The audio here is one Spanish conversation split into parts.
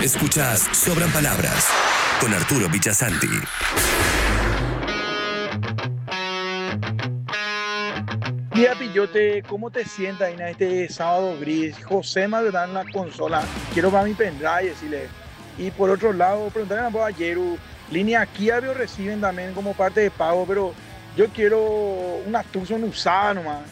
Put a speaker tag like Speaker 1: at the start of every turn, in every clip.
Speaker 1: Escuchás Sobran Palabras con Arturo Villasanti.
Speaker 2: Mira, Pillote, ¿cómo te sientas en este sábado gris? José me da en la consola, quiero para mi pendrive, decirle. Y por otro lado, preguntarle a Yeru, línea Kia reciben también como parte de pago, pero yo quiero una Tucson usada nomás.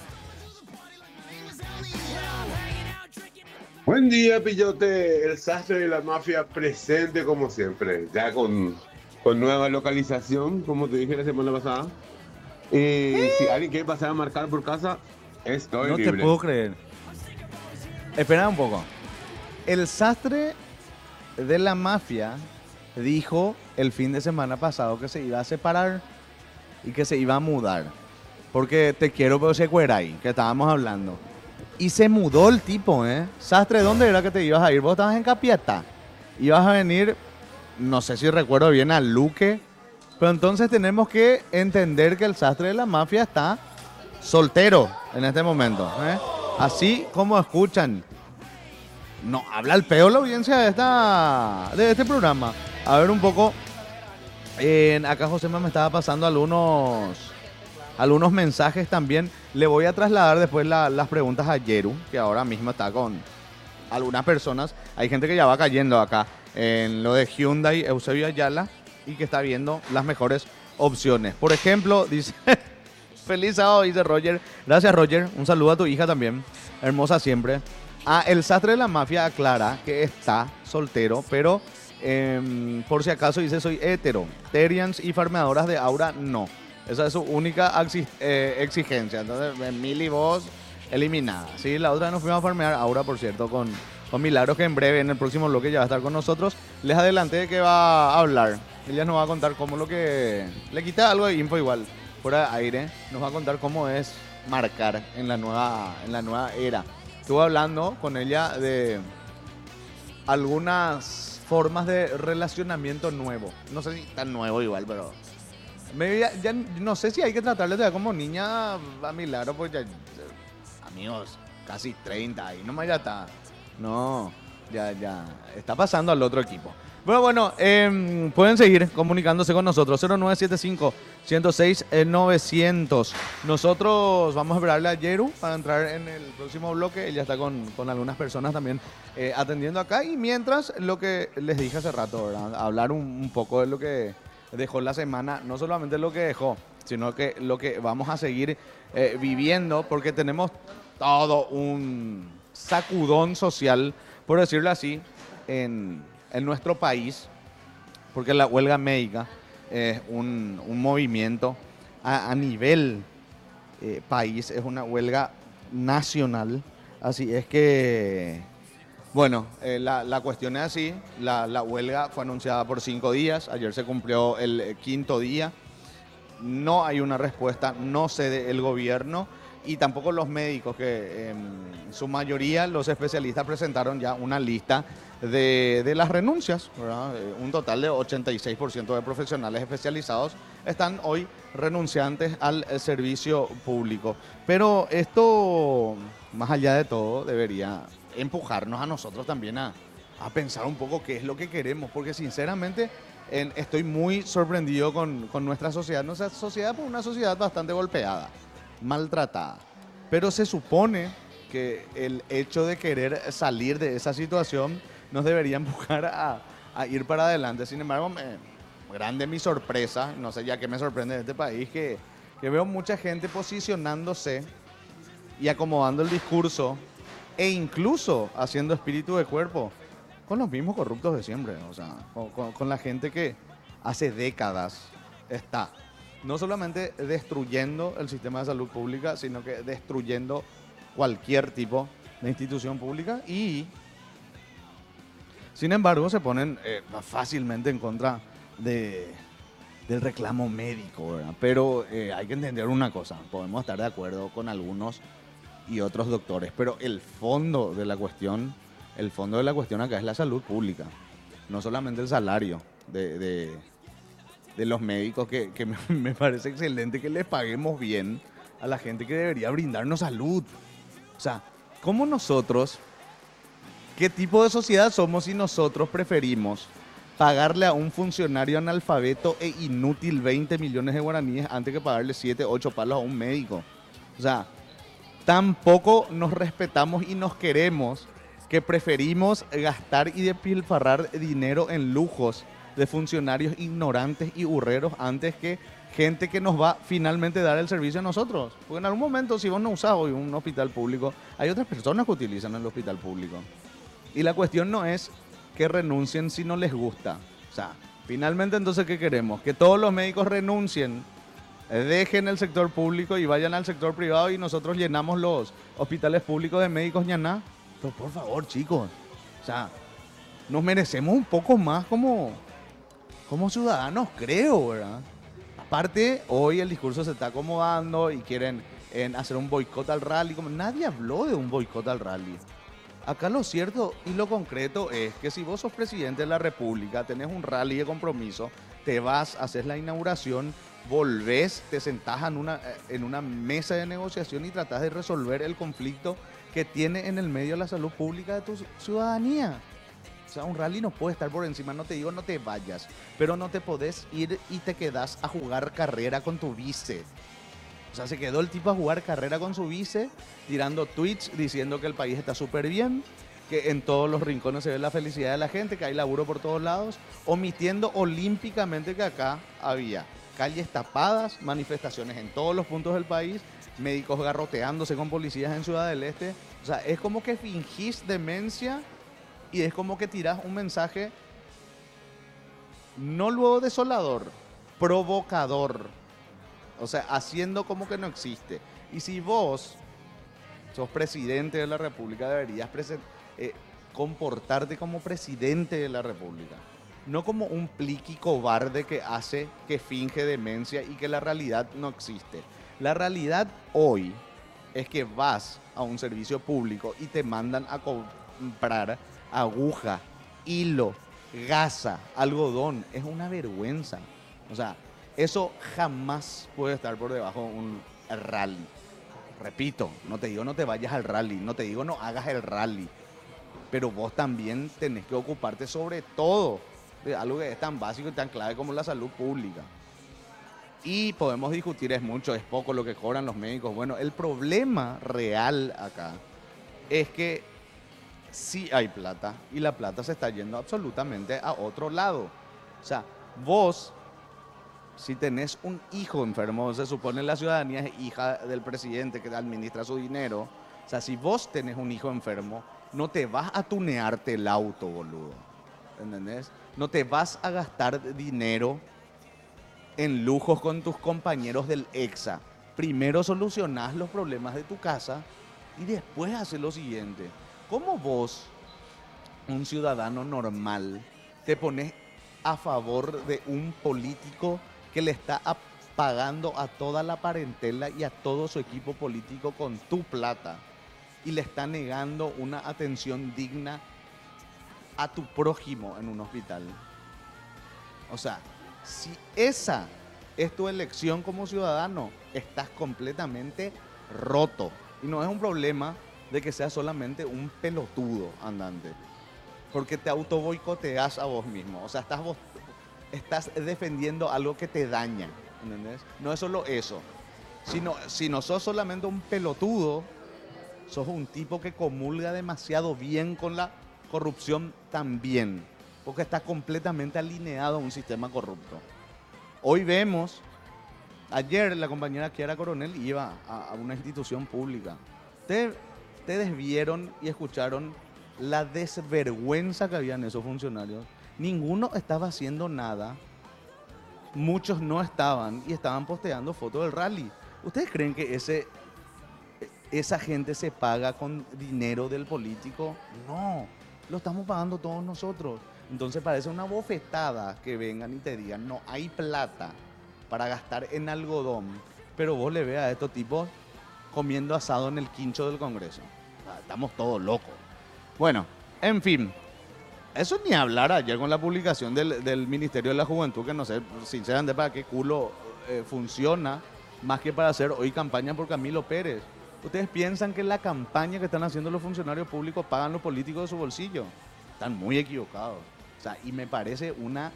Speaker 3: Buen día, Pillote, el sastre de la mafia presente como siempre, ya con nueva localización, como te dije la semana pasada. Y si alguien quiere pasar a marcar por casa, estoy
Speaker 4: No
Speaker 3: libre.
Speaker 4: te puedo creer. Espera un poco. El sastre de la mafia dijo el fin de semana pasado que se iba a separar y que se iba a mudar. Porque te quiero, pero se ahí, que estábamos hablando. Y se mudó el tipo, ¿eh? Sastre, ¿dónde era que te ibas a ir? Vos estabas en Capiatá. Ibas a venir, no sé si recuerdo bien, a Luque. Pero entonces tenemos que entender que el sastre de la mafia está soltero en este momento, ¿eh? Así como escuchan. No, habla el peo la audiencia de este programa. A ver un poco. Acá Josema me estaba pasando algunos mensajes también. Le voy a trasladar después las preguntas a Yeru, que ahora mismo está con algunas personas. Hay gente que ya va cayendo acá en lo de Hyundai Eusebio Ayala y que está viendo las mejores opciones. Por ejemplo, dice... Feliz sábado, dice Roger. Gracias, Roger. Un saludo a tu hija también. Hermosa siempre. El sastre de la mafia aclara que está soltero, pero por si acaso dice soy hetero. Terians y farmeadoras de Aura, no. Esa es su única exigencia. Entonces, Mili, vos, eliminada. Sí, la otra nos fuimos a farmear Aura, por cierto, con Milagros, que en breve, en el próximo bloque, ya va a estar con nosotros. Les adelanté de que va a hablar. Ella nos va a contar cómo lo que... Le quité algo de info igual, fuera de aire. Nos va a contar cómo es marcar en la nueva era. Estuve hablando con ella de algunas formas de relacionamiento nuevo. No sé si tan nuevo igual, pero... Ya no sé si hay que tratarle de como niña a Milagro, pues ya, amigos, casi 30 ahí nomás ya está. No, ya está pasando al otro equipo. Bueno, pueden seguir comunicándose con nosotros, 0975-106-900. Nosotros vamos a esperarle a Yeru para entrar en el próximo bloque. Ella está con algunas personas también atendiendo acá. Y mientras, lo que les dije hace rato, ¿verdad? Hablar un poco de lo que dejó la semana, no solamente lo que dejó, sino que lo que vamos a seguir viviendo, porque tenemos todo un sacudón social, por decirlo así, en nuestro país, porque la huelga médica es un movimiento a nivel país, es una huelga nacional, así es que... Bueno, la cuestión es así, la huelga fue anunciada por 5 días, ayer se cumplió el quinto día, no hay una respuesta, no cede el gobierno y tampoco los médicos, que en su mayoría los especialistas presentaron ya una lista de las renuncias, ¿verdad? Un total de 86% de profesionales especializados están hoy renunciantes al servicio público. Pero esto, más allá de todo, debería empujarnos a nosotros también a pensar un poco qué es lo que queremos, porque sinceramente estoy muy sorprendido con nuestra sociedad. Nuestra sociedad es una sociedad bastante golpeada, maltratada, pero se supone que el hecho de querer salir de esa situación nos debería empujar a ir para adelante. Sin embargo, grande mi sorpresa, no sé ya qué me sorprende de este país, que veo mucha gente posicionándose y acomodando el discurso e incluso haciendo espíritu de cuerpo con los mismos corruptos de siempre, o sea, con la gente que hace décadas está no solamente destruyendo el sistema de salud pública, sino que destruyendo cualquier tipo de institución pública y, sin embargo, se ponen fácilmente en contra del reclamo médico, ¿verdad? Pero hay que entender una cosa, podemos estar de acuerdo con algunos y otros doctores, pero el fondo de la cuestión acá es la salud pública, no solamente el salario de los médicos, que me parece excelente que les paguemos bien a la gente que debería brindarnos salud. O sea, ¿cómo nosotros ¿Qué tipo de sociedad somos si nosotros preferimos pagarle a un funcionario analfabeto e inútil 20 millones de guaraníes antes que pagarle 7, 8 palos a un médico? O sea, tampoco nos respetamos y nos queremos que preferimos gastar y despilfarrar dinero en lujos de funcionarios ignorantes y burreros antes que gente que nos va finalmente a dar el servicio a nosotros. Porque en algún momento, si vos no usás hoy un hospital público, hay otras personas que utilizan el hospital público. Y la cuestión no es que renuncien si no les gusta. O sea, finalmente entonces, ¿qué queremos? Que todos los médicos renuncien, dejen el sector público y vayan al sector privado y nosotros llenamos los hospitales públicos de médicos ñaná. Pero por favor, chicos, o sea, nos merecemos un poco más como ciudadanos, creo, ¿verdad? Aparte, hoy el discurso se está acomodando y quieren hacer un boicot al rally. Como nadie habló de un boicot al rally. Acá lo cierto y lo concreto es que si vos sos presidente de la República, tenés un rally de compromiso, te vas, haces la inauguración, volvés, te sentás en una mesa de negociación y tratás de resolver el conflicto que tiene en el medio la salud pública de tu ciudadanía. O sea, un rally no puede estar por encima, no te digo no te vayas, pero no te podés ir y te quedás a jugar carrera con tu vice. O sea, se quedó el tipo a jugar carrera con su vice, tirando tweets diciendo que el país está súper bien, que en todos los rincones se ve la felicidad de la gente, que hay laburo por todos lados, omitiendo olímpicamente que acá había calles tapadas, manifestaciones en todos los puntos del país, médicos garroteándose con policías en Ciudad del Este. O sea, es como que fingís demencia y es como que tirás un mensaje no luego desolador, provocador. O sea, haciendo como que no existe. Y si vos sos presidente de la República, deberías comportarte como presidente de la República. No como un pliqui cobarde que finge demencia y que la realidad no existe. La realidad hoy es que vas a un servicio público y te mandan a comprar aguja, hilo, gasa, algodón. Es una vergüenza. O sea, eso jamás puede estar por debajo de un rally. Repito, no te digo no te vayas al rally, no te digo no hagas el rally, pero vos también tenés que ocuparte sobre todo de algo que es tan básico y tan clave como la salud pública. Y podemos discutir, es mucho, es poco lo que cobran los médicos. Bueno, el problema real acá es que sí hay plata y la plata se está yendo absolutamente a otro lado. O sea, vos, si tenés un hijo enfermo, se supone la ciudadanía es hija del presidente que administra su dinero. O sea, si vos tenés un hijo enfermo, no te vas a tunearte el auto, boludo. ¿Entendés? No te vas a gastar dinero en lujos con tus compañeros del EXA. Primero solucionás los problemas de tu casa y después haces lo siguiente. ¿Cómo vos, un ciudadano normal, te pones a favor de un político que le está pagando a toda la parentela y a todo su equipo político con tu plata y le está negando una atención digna a tu prójimo en un hospital? O sea, si esa es tu elección como ciudadano, estás completamente roto. Y no es un problema de que seas solamente un pelotudo andante, porque te auto boicoteas a vos mismo. O sea, estás defendiendo algo que te daña, ¿entendés? No es solo eso, sino si no sos solamente un pelotudo, sos un tipo que comulga demasiado bien con la corrupción también, porque está completamente alineado a un sistema corrupto. Hoy vemos, ayer la compañera Kiara Coronel iba a una institución pública. Ustedes vieron y escucharon la desvergüenza que había en esos funcionarios. Ninguno estaba haciendo nada. Muchos no estaban y estaban posteando fotos del rally. ¿Ustedes creen que esa gente se paga con dinero del político? No, lo estamos pagando todos nosotros. Entonces parece una bofetada que vengan y te digan, no hay plata para gastar en algodón, pero vos le veas a estos tipos comiendo asado en el quincho del Congreso. Estamos todos locos. Bueno, en fin, eso ni hablar ayer con la publicación del Ministerio de la Juventud, que no sé, sinceramente, para qué culo funciona, más que para hacer hoy campaña por Camilo Pérez. ¿Ustedes piensan que la campaña que están haciendo los funcionarios públicos pagan los políticos de su bolsillo? Están muy equivocados. O sea, y me parece una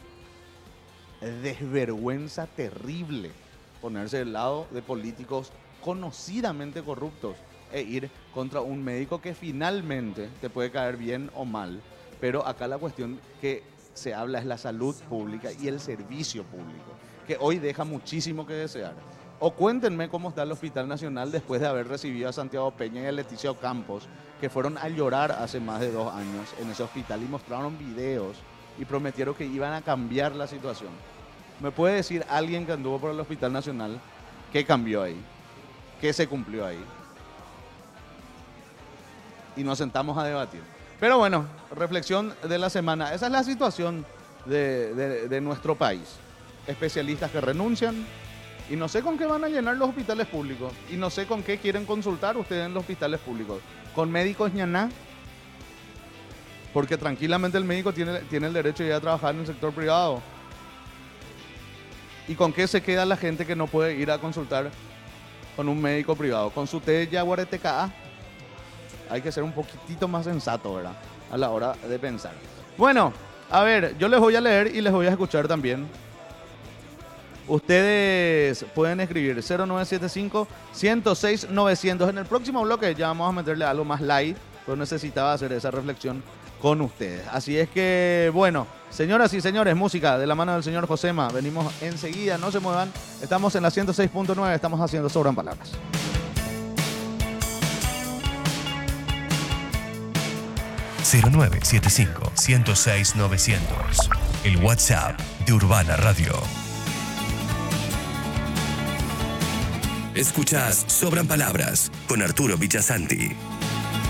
Speaker 4: desvergüenza terrible ponerse del lado de políticos conocidamente corruptos e ir contra un médico que finalmente te puede caer bien o mal. Pero acá la cuestión que se habla es la salud pública y el servicio público, que hoy deja muchísimo que desear. O cuéntenme cómo está el Hospital Nacional después de haber recibido a Santiago Peña y a Leticia Ocampos, que fueron a llorar hace más de 2 años en ese hospital y mostraron videos y prometieron que iban a cambiar la situación. ¿Me puede decir alguien que anduvo por el Hospital Nacional qué cambió ahí? ¿Qué se cumplió ahí? Y nos sentamos a debatir. Pero bueno, reflexión de la semana. Esa es la situación de nuestro país. Especialistas que renuncian y no sé con qué van a llenar los hospitales públicos y no sé con qué quieren consultar ustedes en los hospitales públicos. ¿Con médicos ñaná? Porque tranquilamente el médico tiene el derecho de ir a trabajar en el sector privado. ¿Y con qué se queda la gente que no puede ir a consultar con un médico privado? Con su té yaguareteca. Hay que ser un poquitito más sensato, ¿verdad? A la hora de pensar. Bueno, a ver, yo les voy a leer y les voy a escuchar también. Ustedes pueden escribir 0975-106-900. En el próximo bloque ya vamos a meterle algo más light, pero necesitaba hacer esa reflexión con ustedes. Así es que, bueno, señoras y señores, música de la mano del señor Josema. Venimos enseguida, no se muevan. Estamos en la 106.9, estamos haciendo Sobran Palabras.
Speaker 1: ...0975-106-900... el WhatsApp de Urbana Radio. Escuchás Sobran Palabras con Arturo Villasanti.